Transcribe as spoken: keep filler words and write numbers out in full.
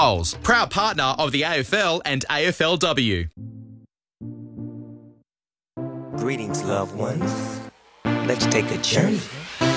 Tiles, proud partner of the A F L and A F L W. Greetings, loved ones. Let's take a journey